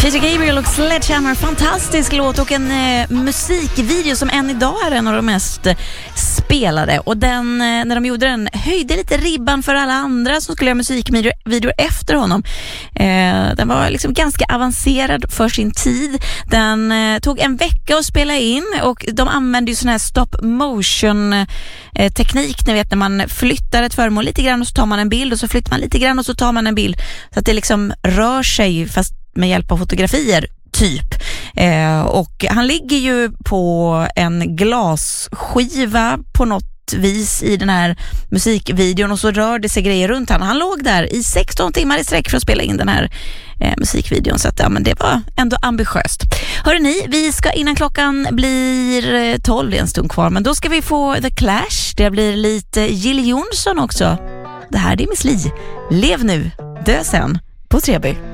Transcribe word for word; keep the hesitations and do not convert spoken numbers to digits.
Peter Gabriel och Sledgehammer, fantastisk låt och en eh, musikvideo som än idag är en av de mest eh, spelade. Och den, eh, när de gjorde den, höjde lite ribban för alla andra som skulle göra musikvideor efter honom. Eh, den var liksom ganska avancerad för sin tid. Den eh, tog en vecka att spela in och de använde ju sån här stop motion eh, teknik, ni vet när man flyttar ett föremål lite grann och så tar man en bild och så flyttar man lite grann och så tar man en bild så att det liksom rör sig fast med hjälp av fotografier typ. Eh, och han ligger ju på en glasskiva på något vis i den här musikvideon och så rör det sig grejer runt han. Han låg där i sexton timmar i sträck för att spela in den här eh, musikvideon, så att ja, men det var ändå ambitiöst. Hörde ni, vi ska innan klockan blir tolv, det är en stund kvar, men då ska vi få The Clash. Det blir lite Jill Johnson också. Det här det är Miss Li. Lev nu, dö sen på tre B.